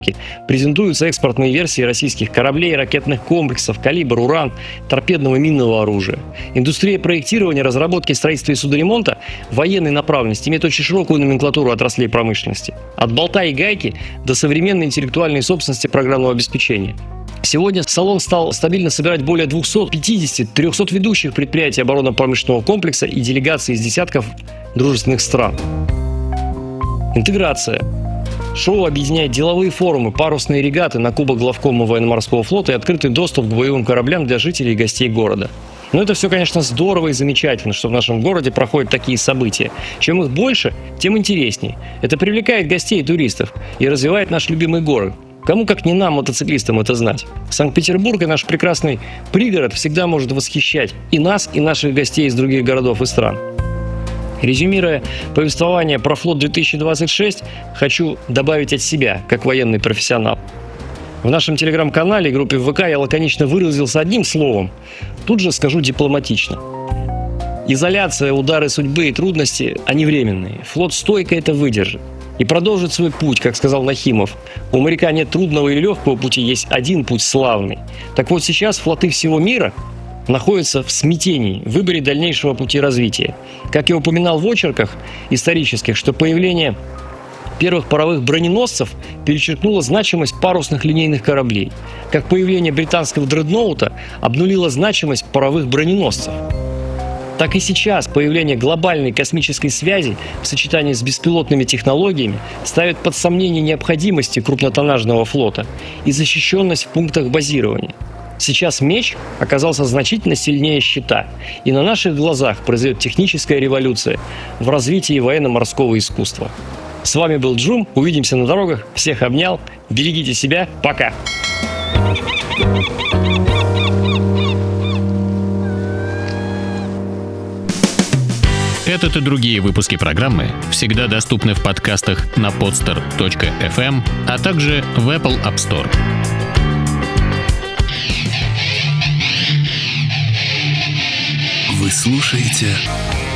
презентуются экспортные версии российских кораблей, ракетных комплексов, «Калибр», «Уран», торпедного и минного оружия. Индустрия проектирования, разработки, строительства и судоремонта военной направленности имеет очень широкую номенклатуру отраслей промышленности. От болта и гайки до современной интеллектуальной собственности программного обеспечения. Сегодня салон стал стабильно собирать более 250-300 ведущих предприятий оборонно-промышленного комплекса и делегаций из десятков дружественных стран. Интеграция. Шоу объединяет деловые форумы, парусные регаты на Кубок главкома военно-морского флота и открытый доступ к боевым кораблям для жителей и гостей города. Но это все, конечно, здорово и замечательно, что в нашем городе проходят такие события. Чем их больше, тем интереснее. Это привлекает гостей и туристов и развивает наш любимый город. Кому как не нам, мотоциклистам, это знать. Санкт-Петербург и наш прекрасный пригород всегда может восхищать и нас, и наших гостей из других городов и стран. Резюмируя повествование про флот-2026, хочу добавить от себя, как военный профессионал. В нашем телеграм-канале и группе ВК я лаконично выразился одним словом, тут же скажу дипломатично. Изоляция, удары судьбы и трудности, они временные. Флот стойко это выдержит и продолжит свой путь, как сказал Нахимов. У моряка нет трудного или легкого пути, есть один путь славный. Так вот сейчас флоты всего мира находятся в смятении, в выборе дальнейшего пути развития. Как я упоминал в очерках исторических, что появление первых паровых броненосцев перечеркнуло значимость парусных линейных кораблей, как появление британского дредноута обнулило значимость паровых броненосцев. Так и сейчас появление глобальной космической связи в сочетании с беспилотными технологиями ставит под сомнение необходимости крупнотоннажного флота и защищенность в пунктах базирования. Сейчас меч оказался значительно сильнее щита, и на наших глазах произойдет техническая революция в развитии военно-морского искусства. С вами был Джум, увидимся на дорогах, всех обнял, берегите себя, пока! Этот и другие выпуски программы всегда доступны в подкастах на podster.fm, а также в Apple App Store. Вы слушаете